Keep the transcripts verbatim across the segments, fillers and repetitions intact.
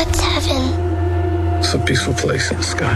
What's heaven? It's a peaceful place in the sky.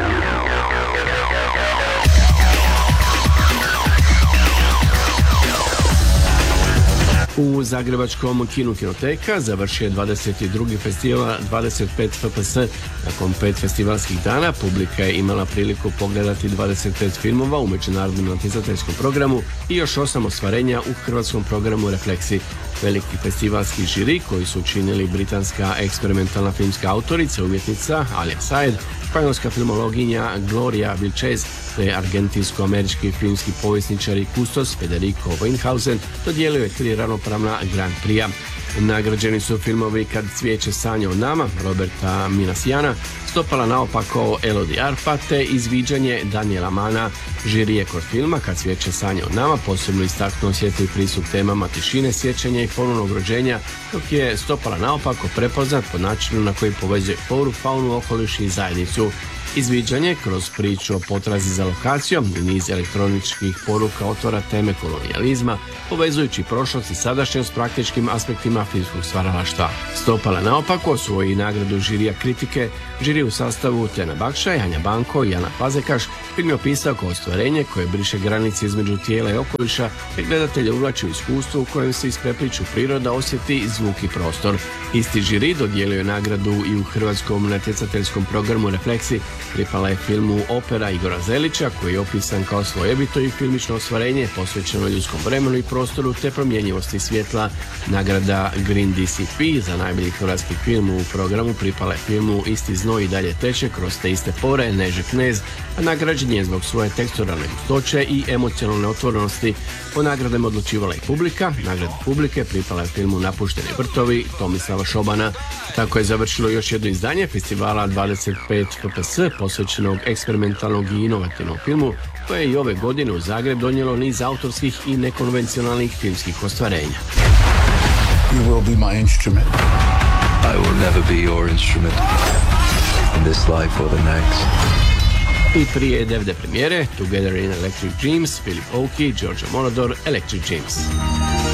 U zagrebačkom kinu Kinoteka završio je dvadeset drugi festival dvadeset pet F P S. Nakon pet festivalskih dana publika je imala priliku pogledati dvadeset pet filmova u međunarodnom natjecateljskom programu i još osam ostvarenja u hrvatskom programu Refleksi. Veliki festivalski žiri koji su učinili britanska eksperimentalna filmska autorica, umjetnica Alia Said, španjolska filmologinja Gloria Vilches te argentinsko-američki filmski povjesničar i kustos Federico Weinhausen dodijelio je tri ravnopravna Grand Prix-a. Nagrađeni su filmovi Kad cvijeće sanja o nama Roberta Minasiana, Stopala naopako Elodie Arpa te Izviđanje Daniela Mana. Žiri je kod filma Kad cvijeće sanja o nama posebno istaknuo osjetljiv pristup temama tišine, sjećanja i ponovnog rođenja, dok je Stopala naopako prepoznat po načinu na koji povezuje floru, faunu, okoliš i zajednicu. Izviđanje kroz priču o potrazi za lokacijom i niz elektroničkih poruka otvara teme kolonijalizma, povezujući prošlost i sadašnjost s praktičkim aspektima filmskog stvaralaštva. Stopala naopako osvoji nagradu žirija kritike. Žiri u sastavu Tena Bakša, Anja Banko i Ana Pazekaš film je opisao kao ostvarenje koje briše granice između tijela i okoliša te gledatelja uvlači u iskustvo u kojem se isprepliču priroda, osjeti, zvuk i prostor. Isti žiri dodijelio je nagradu i u hrvatskom natjecateljskom programu Refleksi. Pripala je filmu Opera Igora Zelića koji je opisan kao slojevito i filmično ostvarenje posvećeno ljudskom vremenu i prostoru te promjenjivosti svjetla. Nagrada Green D C P za najbolji hrvatski film u programu pripala je filmu Isti znoj i dalje teče kroz te iste pore Neže Knez, a nagrađen je zbog svoje teksturalne gustoće i emocionalne otvorenosti. O nagradama odlučivala i publika. Nagrada publike pripala je filmu Napušteni vrtovi Tomislava Šobana. Tako je završilo još jedno izdanje festivala dvadeset pet F P S posvećenog eksperimentalnog i inovativnog filmu, koje je i ove godine u Zagreb donijelo niz autorskih i nekonvencionalnih filmskih ostvarenja. You will be my instrument. I will never be your instrument in this life or the next. I prije D V D premijere Together in Electric Dreams, Philip Oakey, Giorgio Moroder, Electric Dreams.